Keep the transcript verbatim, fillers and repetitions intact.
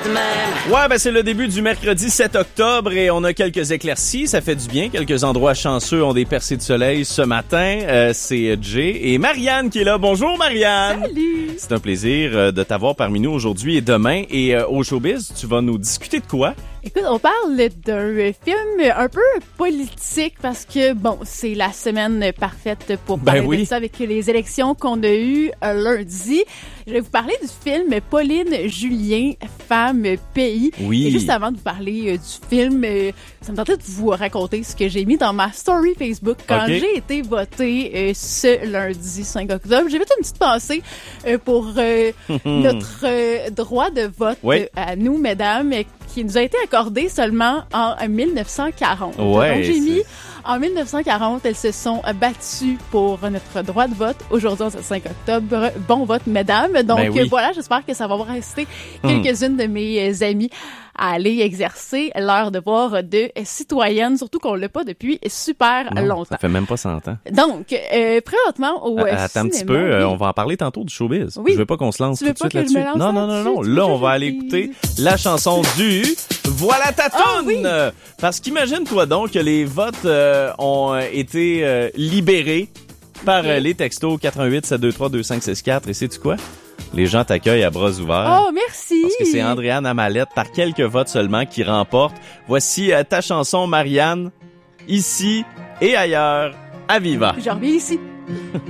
de même. Ouais, ben c'est le début du mercredi sept octobre et on a quelques éclaircies, ça fait du bien. Quelques endroits chanceux ont des percées de soleil ce matin. Euh, c'est Jay et Marianne qui est là. Bonjour Marianne! Salut! C'est un plaisir euh, de t'avoir parmi nous aujourd'hui et demain. Et euh, au Showbiz, tu vas nous discuter de quoi? Écoute, on parle d'un film un peu politique parce que, bon, c'est la semaine parfaite pour parler Ben oui. de ça avec les élections qu'on a eues euh, lundi. Je vais vous parler du film Pauline Julien, Femme Pays. Oui. Et juste avant de vous parler euh, du film, euh, ça me tentait de vous raconter ce que j'ai mis dans ma story Facebook quand Okay. j'ai été votée euh, ce lundi cinq octobre. J'ai fait une petite pensée euh, pour euh, notre euh, droit de vote Oui. euh, à nous, mesdames, euh, qui nous a été accordé seulement en mille neuf cent quarante. Ouais, Donc, j'ai c'est- mis en mille neuf cent quarante, elles se sont battues pour notre droit de vote. Aujourd'hui, c'est le cinq octobre. Bon vote, mesdames. Donc, Ben oui. euh, voilà, j'espère que ça va rester quelques-unes de mes euh, amies à aller exercer leur devoir de citoyenne, surtout qu'on l'a pas depuis super Non, longtemps. ça fait même pas cent ans. Donc, euh, présentement, au Euh, euh, Attends un petit cinéma, peu, euh, oui. on va en parler tantôt du Showbiz. Oui. Je veux pas qu'on se lance Tu tout veux de pas suite que je là-dessus. me lance Non, non, non, là-dessus? non. Tu veux Là, que on je va aller dise? écouter la chanson du Voilà ta toune! Ah, oui. Parce qu'imagine-toi donc que les votes euh, ont euh, été euh, libérés par euh, Ok. les textos quatre un huit sept deux trois deux cinq six quatre. Et sais-tu quoi? Les gens t'accueillent à bras ouverts. Oh, merci! Parce que c'est Andréane Amalette, par quelques votes seulement, qui remporte. Voici euh, ta chanson, Marianne, ici et ailleurs, à Viva. Je reviens ici.